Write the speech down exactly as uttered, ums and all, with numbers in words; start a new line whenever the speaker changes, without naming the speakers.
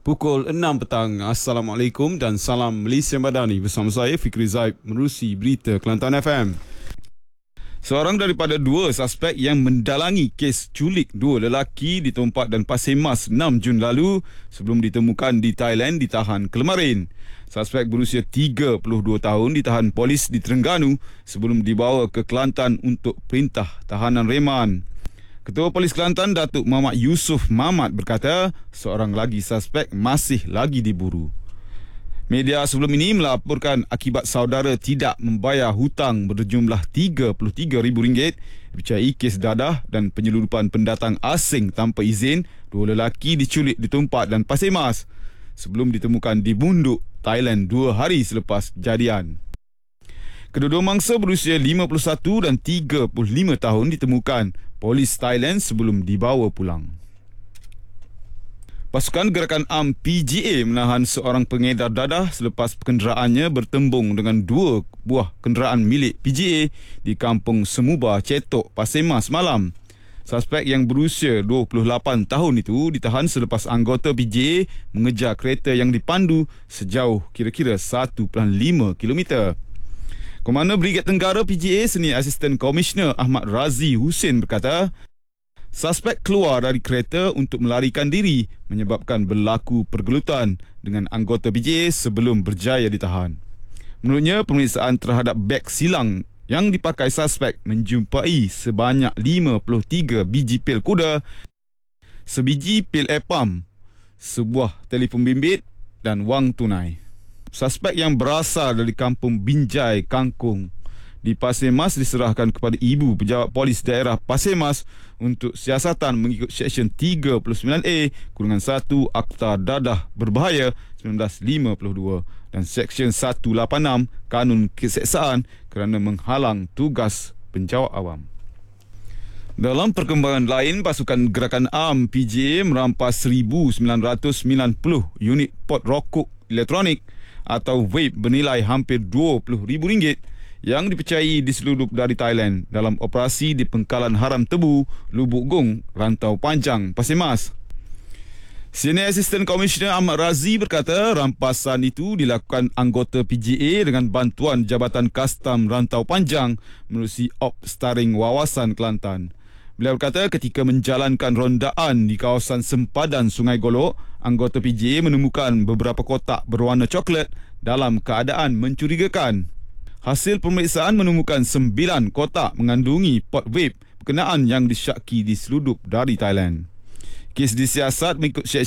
Pukul enam petang. Assalamualaikum dan salam Malaysia Madani. Bersama saya Fikri Zaib menerusi berita Kelantan F M. Seorang daripada dua suspek yang mendalangi kes culik dua lelaki di Tumpak dan Pasir Mas enam Jun lalu sebelum ditemukan di Thailand ditahan kelemarin. Suspek berusia tiga puluh dua tahun ditahan polis di Terengganu sebelum dibawa ke Kelantan untuk perintah tahanan reman. Ketua Polis Kelantan Datuk Muhammad Yusof Mamat berkata seorang lagi suspek masih lagi diburu. Media sebelum ini melaporkan akibat saudara tidak membayar hutang berjumlah tiga puluh tiga ribu ringgit dipercayai kes dadah dan penyeludupan pendatang asing tanpa izin. Dua lelaki diculik di Tumpak dan Pasir Mas sebelum ditemukan di Bunduk, Thailand dua hari selepas kejadian. Kedua-dua mangsa berusia lima puluh satu dan tiga puluh lima tahun ditemukan polis Thailand sebelum dibawa pulang. Pasukan Gerakan A M P G A menahan seorang pengedar dadah selepas kenderaannya bertembung dengan dua buah kenderaan milik P G A di Kampung Semuba, Cetok, Pasir Mas malam. Suspek yang berusia dua puluh lapan tahun itu ditahan selepas anggota P G A mengejar kereta yang dipandu sejauh kira-kira satu perpuluhan lima kilometer. Komander Brigad Tenggara P G A Senior Asisten Komisioner Ahmad Razi Hussein berkata, suspek keluar dari kereta untuk melarikan diri menyebabkan berlaku pergelutan dengan anggota P G A sebelum berjaya ditahan. Menurutnya, pemeriksaan terhadap beg silang yang dipakai suspek menjumpai sebanyak lima puluh tiga biji pil kuda, sebiji pil epam, sebuah telefon bimbit dan wang tunai. Suspek yang berasal dari kampung Binjai, Kangkung di Pasir Mas diserahkan kepada Ibu Pejabat Polis Daerah Pasir Mas untuk siasatan mengikut Seksyen tiga puluh sembilan A Kurungan satu Akta Dadah Berbahaya seribu sembilan ratus lima puluh dua dan Seksyen seratus lapan puluh enam Kanun Keseksaan kerana menghalang tugas penjawat awam. Dalam perkembangan lain, pasukan Gerakan A M P G A merampas seribu sembilan ratus sembilan puluh unit pot rokok elektronik atau vape bernilai hampir dua puluh ribu ringgit yang dipercayai diseludup dari Thailand dalam operasi di Pengkalan Haram Tebu, Lubuk Gong, Rantau Panjang, Pasir Mas. Senior Asisten Komisioner Ahmad Razi berkata rampasan itu dilakukan anggota P G A dengan bantuan Jabatan Kastam Rantau Panjang menerusi Op Staring Wawasan Kelantan. Beliau berkata ketika menjalankan rondaan di kawasan sempadan Sungai Golok, anggota P G A menemukan beberapa kotak berwarna coklat dalam keadaan mencurigakan. Hasil pemeriksaan menemukan sembilan kotak mengandungi pot vape berkenaan yang disyaki diseludup dari Thailand. Kes disiasat mengikut Seksyen